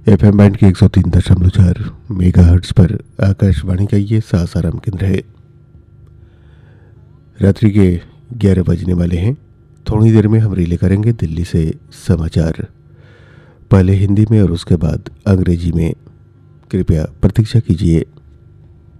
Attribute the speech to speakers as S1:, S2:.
S1: FM band के 103.4 megahertz पर आकाशवाणी का ये सासाराम केंद्र है। रात्रि के 11 बजने वाले हैं। थोड़ी देर में हम रिले करेंगे दिल्ली से समाचार, पहले हिंदी में और उसके बाद अंग्रेजी में। कृपया प्रतीक्षा कीजिए।